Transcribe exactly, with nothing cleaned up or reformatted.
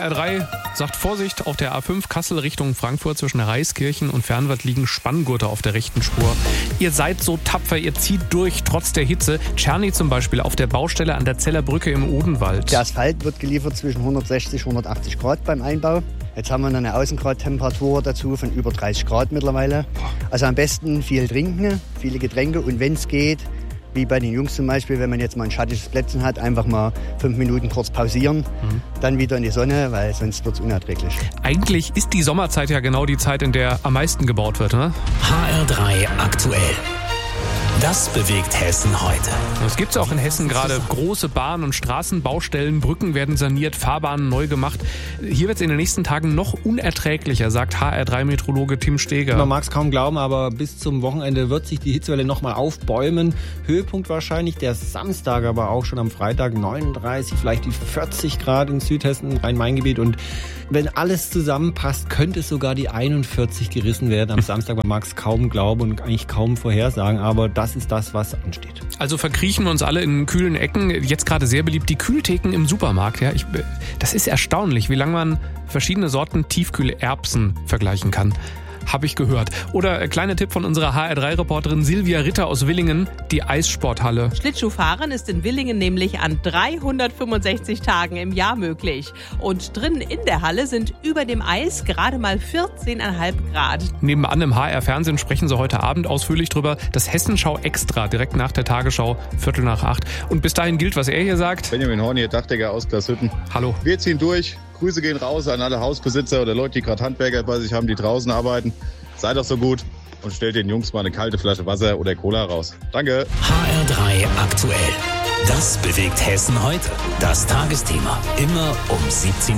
R drei sagt Vorsicht, auf der A fünf Kassel Richtung Frankfurt zwischen Reiskirchen und Fernwald liegen Spanngurte auf der rechten Spur. Ihr seid so tapfer, ihr zieht durch, trotz der Hitze. Czerny zum Beispiel auf der Baustelle an der Zeller Brücke im Odenwald. Der Asphalt wird geliefert zwischen hundertsechzig und hundertachtzig Grad beim Einbau. Jetzt haben wir noch eine Außengradtemperatur dazu von über dreißig Grad mittlerweile. Also am besten viel trinken, viele Getränke und wenn es geht, wie bei den Jungs zum Beispiel, wenn man jetzt mal ein schattiges Plätzchen hat, einfach mal fünf Minuten kurz pausieren, mhm. dann wieder in die Sonne, weil sonst wird es unerträglich. Eigentlich ist die Sommerzeit ja genau die Zeit, in der am meisten gebaut wird, ne? H R drei aktuell. Das bewegt Hessen heute. Es gibt auch in Hessen gerade große Bahn- und Straßenbaustellen. Brücken werden saniert, Fahrbahnen neu gemacht. Hier wird es in den nächsten Tagen noch unerträglicher, sagt H R drei Meteorologe Tim Steger. Man mag es kaum glauben, aber bis zum Wochenende wird sich die Hitzewelle nochmal aufbäumen. Höhepunkt wahrscheinlich der Samstag, aber auch schon am Freitag neununddreißig, vielleicht die vierzig Grad in Südhessen, Rhein-Main-Gebiet. Und wenn alles zusammenpasst, könnte es sogar die einundvierzig gerissen werden am Samstag. Man mag es kaum glauben und eigentlich kaum vorhersagen, aber das ist das, was ansteht. Also verkriechen wir uns alle in kühlen Ecken. Jetzt gerade sehr beliebt die Kühltheken im Supermarkt. Ja, ich, das ist erstaunlich, wie lange man verschiedene Sorten Tiefkühlerbsen vergleichen kann. Habe ich gehört. Oder äh, kleiner Tipp von unserer H R drei Reporterin Silvia Ritter aus Willingen, die Eissporthalle. Schlittschuhfahren ist in Willingen nämlich an dreihundertfünfundsechzig Tagen im Jahr möglich. Und drinnen in der Halle sind über dem Eis gerade mal vierzehn Komma fünf Grad. Nebenan im H R-Fernsehen sprechen sie heute Abend ausführlich drüber. Das Hessenschau Extra, direkt nach der Tagesschau, Viertel nach acht. Und bis dahin gilt, was er hier sagt. Benjamin Horn hier, Dachdecker aus Glashütten. Hallo. Wir ziehen durch. Grüße gehen raus an alle Hausbesitzer oder Leute, die gerade Handwerker bei sich haben, die draußen arbeiten. Seid doch so gut und stellt den Jungs mal eine kalte Flasche Wasser oder Cola raus. Danke. H R drei aktuell. Das bewegt Hessen heute. Das Tagesthema. Immer um siebzehn Uhr.